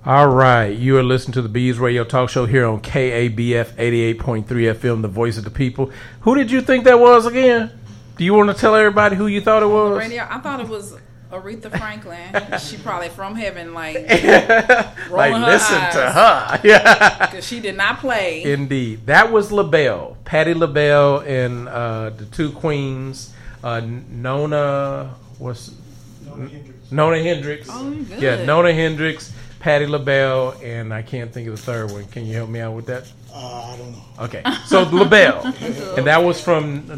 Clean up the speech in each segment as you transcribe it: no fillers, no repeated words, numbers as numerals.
All right, you are listening to the Bees Radio Talk Show here on KABF 88.3 FM, the voice of the people. Who did you think that was again? Do you want to tell everybody who you thought it was? Radio, I thought it was Aretha Franklin. She probably from heaven, like like her listen eyes, to her, yeah, because she did not play. Indeed, that was LaBelle, Patti LaBelle, and the two queens, Nona Hendrix. Oh, good. Yeah, Nona Hendrix, Patti LaBelle, and I can't think of the third one. Can you help me out with that? I don't know. Okay, so LaBelle, and that was from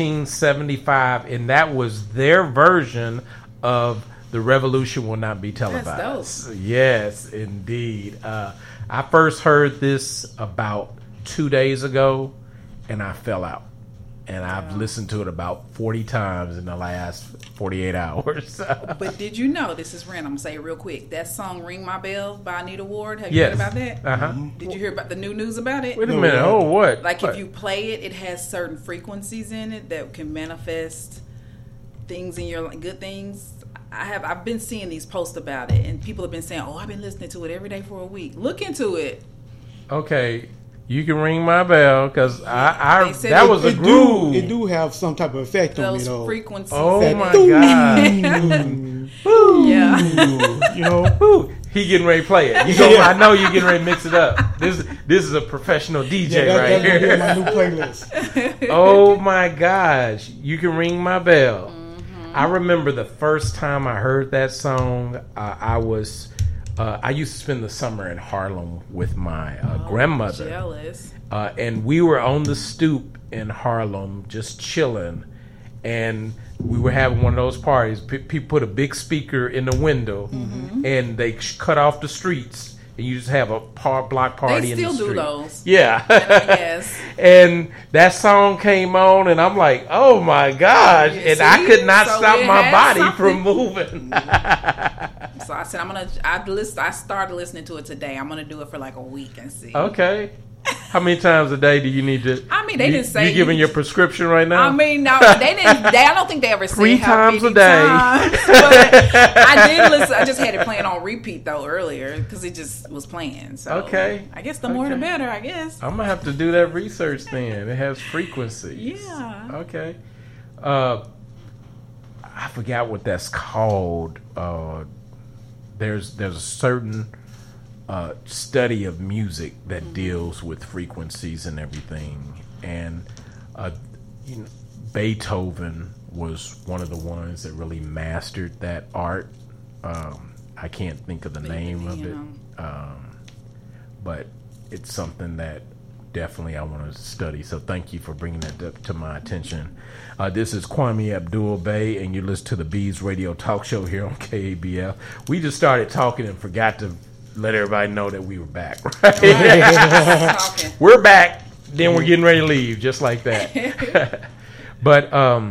1975, and that was their version of "The Revolution Will Not Be Televised." That's dope. Yes, indeed. I first heard this about 2 days ago, and I fell out. And I've listened to it about 40 times in the last 48 hours. But did you know, this is random, I'm going to say it real quick, that song Ring My Bell by Anita Ward, have you heard about that? Uh-huh. Did you hear about the new news about it? Wait a minute. Oh, what? Like what? if you play it, it has certain frequencies in it that can manifest things in your good things. I've been seeing these posts about it, and people have been saying, "Oh, I've been listening to it every day for a week." Look into it. Okay, you can ring my bell because that was a groove. It do have some type of effect on me, Those though. frequencies. Oh my god! Yeah. You know, He getting ready to play it. You know, I know you getting ready to mix it up. This is a professional DJ right that's gonna be here. my new playlist. Oh my gosh! You can ring my bell. I remember the first time I heard that song. I used to spend the summer in Harlem with my grandmother. Jealous. And we were on the stoop in Harlem just chilling. And we were having one of those parties. People put a big speaker in the window and they cut off the streets. And you just have a block party in the street. They still do those. Yeah. Yes. And that song came on, and I'm like, oh my gosh. Yeah, and see? I could not So stop it my has body something. from moving. So I said, I started listening to it today. I'm going to do it for like a week and see. Okay. How many times a day do you need to? I mean, they didn't say you giving your prescription right now. I mean, no, they didn't. I don't think they ever said 3 how times many a day. times, but I did listen. I just had it playing on repeat though earlier because it just was playing. So Okay. I guess the more the better. I guess. I'm gonna have to do that research then. It has frequencies. Yeah. Okay. I forgot what that's called. There's a certain study of music that deals with frequencies and everything, and Beethoven was one of the ones that really mastered that art. I can't think of the name of it, but it's something that definitely I want to study. So thank you for bringing that to my attention. This is Kwame Abdul-Bey, and you listen to the Bees Radio Talk Show here on KABF. We just started talking and forgot to let everybody know that we were back. Right? We're back. Then we're getting ready to leave, just like that. But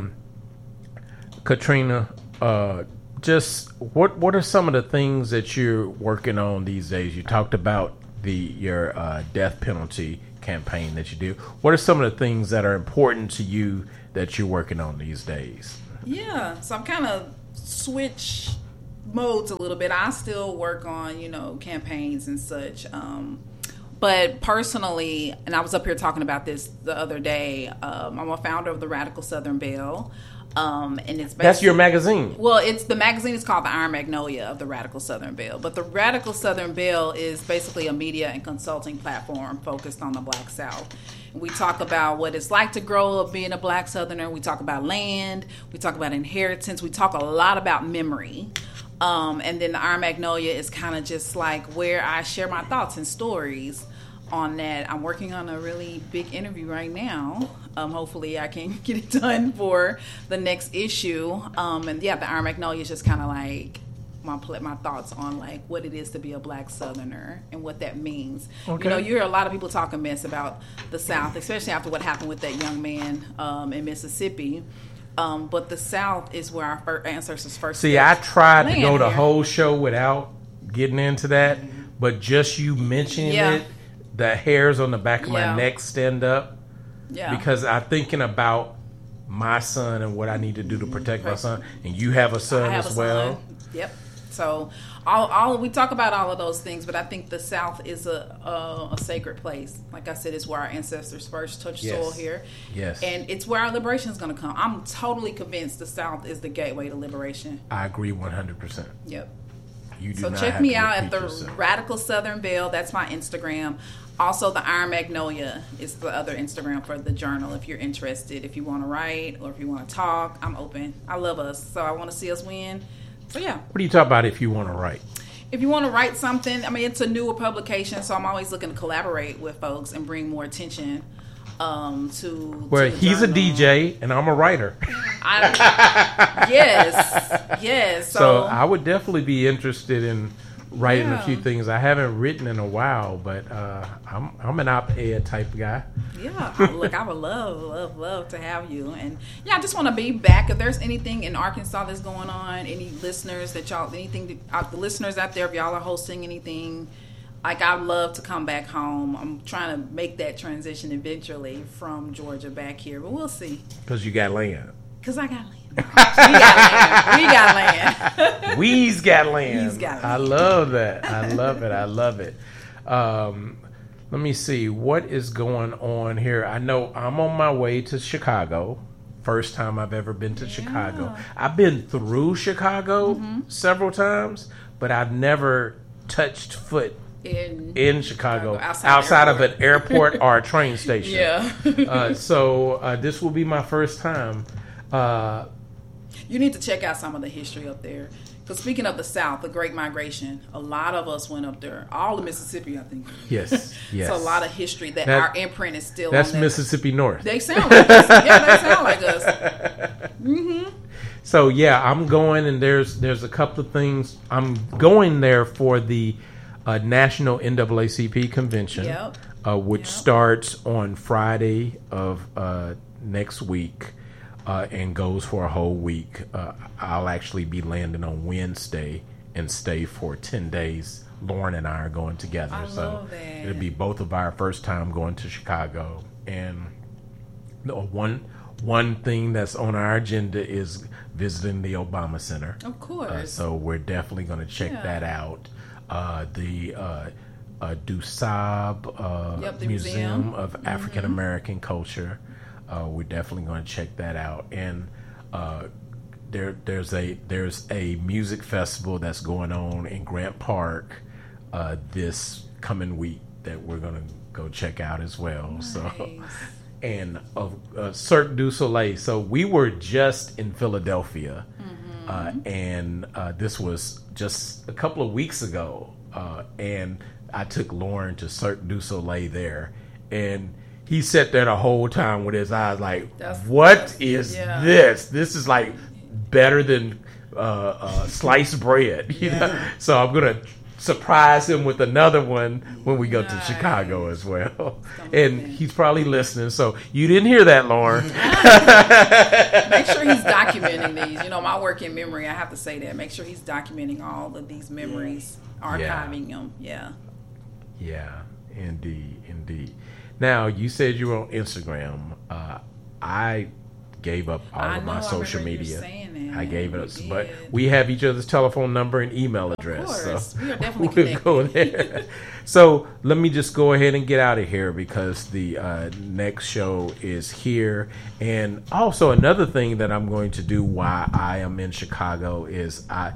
Katrina, just what are some of the things that you're working on these days? You talked about your death penalty campaign that you do. What are some of the things that are important to you that you're working on these days? Yeah, so I'm kind of switch modes a little bit. I still work on, campaigns and such. But personally, and I was up here talking about this the other day, I'm a founder of the Radical Southern Belle. And it's that's your magazine. Well, the magazine is called the Iron Magnolia of the Radical Southern Belle. But the Radical Southern Belle is basically a media and consulting platform focused on the Black South. We talk about what it's like to grow up being a Black Southerner. We talk about land. We talk about inheritance. We talk a lot about memory. And then the Iron Magnolia is kind of just like where I share my thoughts and stories on that. I'm working on a really big interview right now. Hopefully I can get it done for the next issue. And yeah, the Iron Magnolia is just kind of like my thoughts on like what it is to be a Black Southerner and what that means. Okay. You hear a lot of people talking mess about the South, especially after what happened with that young man in Mississippi. But the South is where our ancestors first. See, I tried to go the here. whole show without getting into that, but just you mentioning it, the hairs on the back of my neck stand up. Yeah. Because I'm thinking about my son and what I need to do to protect my son, and you have a son as well. Yep. So all we talk about all of those things, but I think the South is a sacred place. Like I said, it's where our ancestors first touched soil here. Yes. And it's where our liberation is going to come. I'm totally convinced the South is the gateway to liberation. I agree 100%. Yep. You do so not check have me to out at repeat the yourself. Radical Southern Belle. That's my Instagram. Also, the Iron Magnolia is the other Instagram for the journal. If you're interested, if you want to write or if you want to talk, I'm open. I love us, so I want to see us win. So yeah. What do you talk about if you want to write? If you want to write something, I mean, it's a newer publication, so I'm always looking to collaborate with folks and bring more attention to. Well, the he's a journal. DJ and I'm a writer. Yes. So I would definitely be interested in writing a few things. I haven't written in a while, but I'm an op-ed type guy. Yeah, look, I would love to have you. And yeah, I just want to be back. If there's anything in Arkansas that's going on, any listeners that the listeners out there, if y'all are hosting anything, like I'd love to come back home. I'm trying to make that transition eventually from Georgia back here, but we'll see. Because you got land. Because I got land. We got land. We's got land. He's got land. I love that. I love it. Let me see what is going on here. I know I'm on my way to Chicago. First time I've ever been to Chicago. I've been through Chicago several times, but I've never touched foot in Chicago outside of an airport or a train station. Yeah. So this will be my first time. You need to check out some of the history up there. Because speaking of the South, the Great Migration, a lot of us went up there. All of Mississippi, I think. Yes. So a lot of history that our imprint is still on. That's Mississippi North. They sound like us. Yeah, they sound like us. Mm-hmm. So yeah, I'm going, and there's a couple of things. I'm going there for the National NAACP convention, which starts on Friday of next week. And goes for a whole week. I'll actually be landing on Wednesday and stay for 10 days. Lauren and I are going together. I love that. It'll be both of our first time going to Chicago. And one thing that's on our agenda is visiting the Obama Center. Of course. So we're definitely going to check that out. The Dusab the Museum of African American Culture. We're definitely going to check that out, and there's a music festival that's going on in Grant Park this coming week that we're going to go check out as well. Nice. So, and Cirque du Soleil. So we were just in Philadelphia, and this was just a couple of weeks ago, and I took Lauren to Cirque du Soleil there, and he sat there the whole time with his eyes like, what is this? This is like better than sliced bread. You know? So I'm going to surprise him with another one when we go to Chicago as well. And he's probably listening. So you didn't hear that, Lauren. Make sure he's documenting these. You know, my work in memory, I have to say that. Make sure he's documenting all of these memories, archiving them. Yeah. Yeah, indeed. Now, you said you were on Instagram. I gave up all of my social media. I gave it up, but we have each other's telephone number and email address. Of course. So we are definitely we'll go there. So let me just go ahead and get out of here because the next show is here. And also another thing that I'm going to do while I am in Chicago is I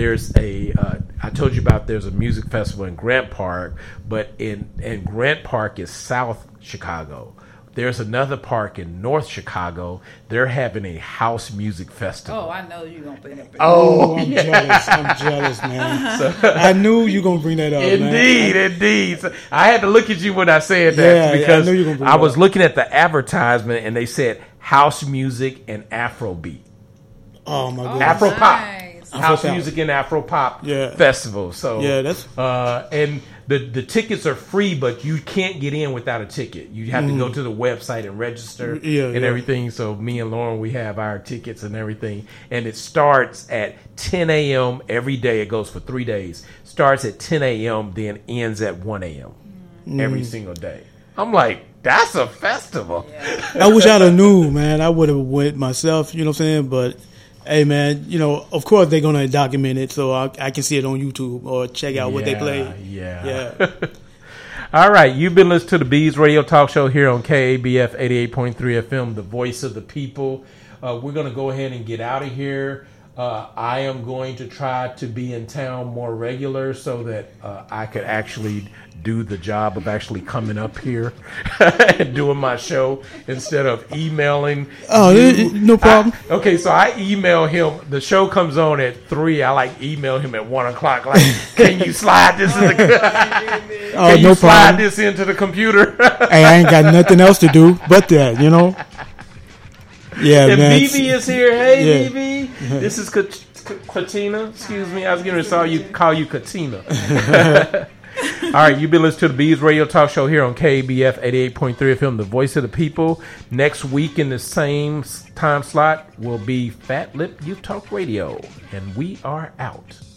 told you about there's a music festival in Grant Park, but in Grant Park is South Chicago. There's another park in North Chicago. They're having a house music festival. Oh, I know you're going to bring that up. Oh, I'm jealous, man. So, I knew you were going to bring that up, Indeed. So I had to look at you when I said that because I was looking at the advertisement and they said house music and Afrobeat. Oh, my goodness. Afropop. Nice. House music and Afropop festival. So that's and the tickets are free, but you can't get in without a ticket. You have to go to the website and register everything. So me and Lauren, we have our tickets and everything, and it starts at 10 a.m. every day. It goes for 3 days. Starts at 10 a.m. then ends at 1 a.m. Every single day. I'm like, that's a festival. I wish I'd have knew, man. I would have went myself. You know what I'm saying? But Hey, man, of course they're going to document it so I can see it on YouTube or check out what they play. Yeah. All right. You've been listening to the Bees Radio Talk Show here on KABF 88.3 FM, the voice of the people. We're going to go ahead and get out of here. I am going to try to be in town more regular so that I could actually do the job of actually coming up here and doing my show instead of emailing. Oh, no problem. So I email him. The show comes on at 3. I email him at 1 o'clock. Can you slide this in the slide this into the computer? Hey, I ain't got nothing else to do but that, Yeah, and man. BB is here. Hey, BB. This is Katina. Excuse me. I was going to call you Katina. All right, you've been listening to the Bees Radio Talk Show here on KABF 88.3 FM, the voice of the people. Next week in the same time slot will be Fat Lip Youth Talk Radio, and we are out.